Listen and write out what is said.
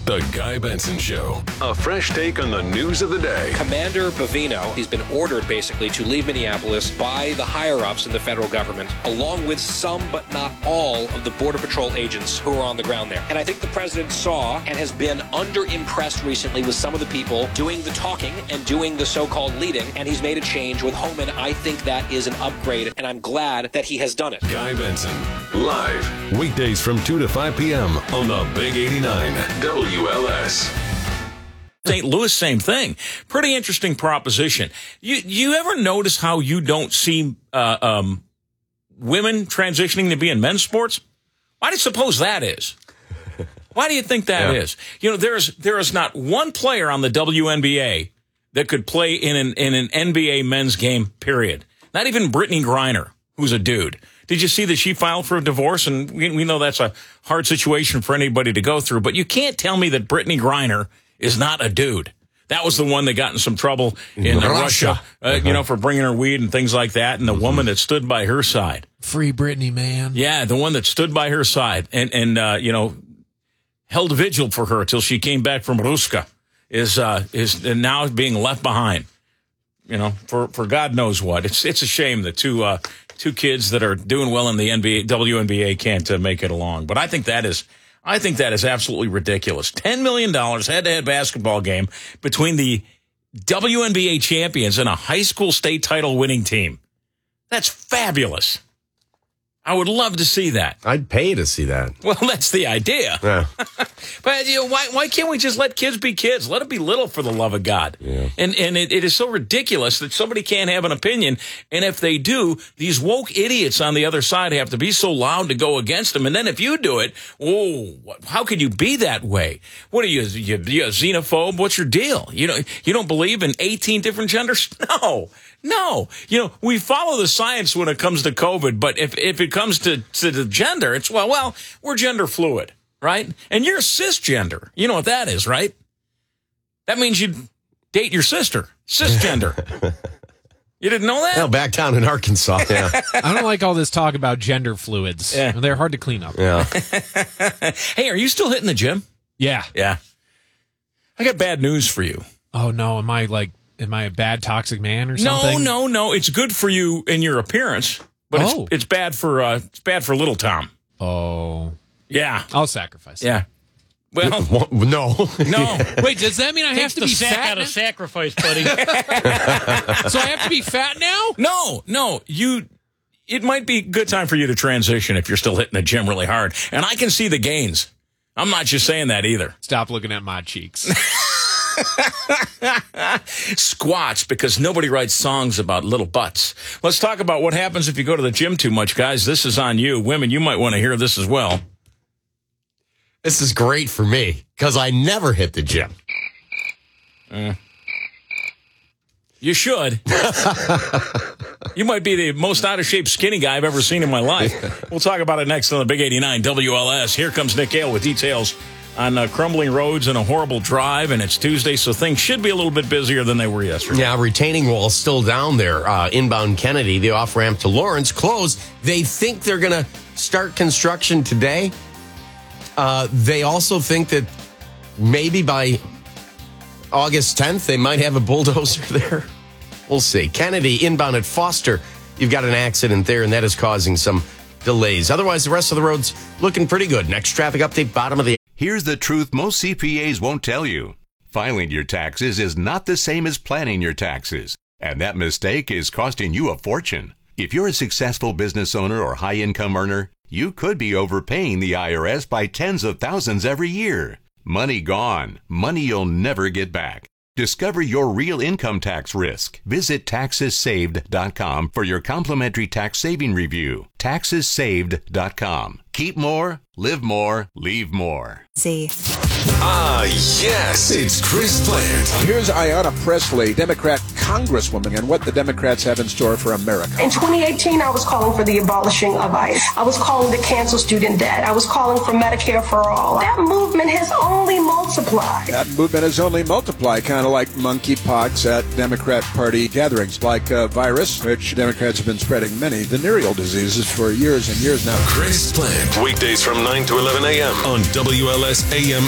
The Guy Benson Show. A fresh take on the news of the day. Commander Bovino, he's been ordered basically to leave Minneapolis by the higher-ups in the federal government, along with some but not all of the Border Patrol agents who are on the ground there. And I think the president saw and has been under-impressed recently with some of the people doing the talking and doing the so-called leading, and he's made a change with Homan. I think that is an upgrade, and I'm glad that he has done it. Guy Benson, live, weekdays from 2 to 5 p.m. on the Big 89 WLS. St. Louis, same thing. Pretty interesting proposition. You ever notice how you don't see women transitioning to be in men's sports? Why do you suppose that is? Why do you think that is? You know, there is not one player on the WNBA that could play in an NBA men's game, period. Not even Brittany Griner, who's a dude. Did you see that she filed for a divorce? And we know that's a hard situation for anybody to go through. But you can't tell me that Brittany Griner is not a dude. That was the one that got in some trouble in Russia, for bringing her weed and things like that. And the woman that stood by her side. Free Brittany, man. Yeah, the one that stood by her side and held a vigil for her till she came back from Ruska is now being left behind. You know, for God knows what. It's a shame that two kids that are doing well in the WNBA can't make it along. But I think that is absolutely ridiculous. $10 million head-to-head basketball game between the WNBA champions and a high school state title winning team. That's fabulous. I would love to see that. I'd pay to see that. Well, that's the idea. Yeah. But why can't we just let kids be kids? Let them be little, for the love of God. Yeah. And it is so ridiculous that somebody can't have an opinion. And if they do, these woke idiots on the other side have to be so loud to go against them. And then if you do it, how could you be that way? What are you a xenophobe? What's your deal? You don't believe in 18 different genders? No. We follow the science when it comes to COVID, but if it comes to the gender, it's, well, we're gender fluid, right? And you're cisgender. You know what that is, right? That means you date your sister. Cisgender. You didn't know that? No, back down in Arkansas, yeah. I don't like all this talk about gender fluids. Yeah. They're hard to clean up. Yeah. Hey, are you still hitting the gym? Yeah. Yeah. I got bad news for you. Oh, no. Am I a bad toxic man or something? No. It's good for you in your appearance, but it's bad for little Tom. Oh. Yeah. I'll sacrifice. Yeah. Well, no. Wait, does that mean I have to be fat? Out of sacrifice, buddy. So I have to be fat now? No. It might be a good time for you to transition if you're still hitting the gym really hard. And I can see the gains. I'm not just saying that either. Stop looking at my cheeks. Squats, because nobody writes songs about little butts. Let's talk about what happens if you go to the gym too much, guys. This is on you. Women, you might want to hear this as well. This is great for me, because I never hit the gym. You should. You might be the most out-of-shape skinny guy I've ever seen in my life. We'll talk about it next on the Big 89 WLS. Here comes Nick Hale with details on crumbling roads and a horrible drive, and it's Tuesday, so things should be a little bit busier than they were yesterday. Yeah, retaining wall still down there. Inbound Kennedy, the off-ramp to Lawrence, closed. They think they're going to start construction today. They also think that maybe by August 10th, they might have a bulldozer there. We'll see. Kennedy, inbound at Foster. You've got an accident there, and that is causing some delays. Otherwise, the rest of the road's looking pretty good. Next traffic update, bottom of the... Here's the truth most CPAs won't tell you. Filing your taxes is not the same as planning your taxes, and that mistake is costing you a fortune. If you're a successful business owner or high-income earner, you could be overpaying the IRS by tens of thousands every year. Money gone. Money you'll never get back. Discover your real income tax risk. Visit TaxesSaved.com for your complimentary tax saving review. TaxesSaved.com. Keep more, live more, leave more. Z. Yes, it's Chris Plant. Here's Ayanna Pressley, Democrat Congresswoman, and what the Democrats have in store for America. In 2018, I was calling for the abolishing of ICE. I was calling to cancel student debt. I was calling for Medicare for all. That movement has only multiplied. That movement has only multiplied, kind of like monkeypox at Democrat Party gatherings, like a virus, which Democrats have been spreading many venereal diseases for years and years now. Chris Plant, weekdays from 9 to 11 a.m. on WLS AM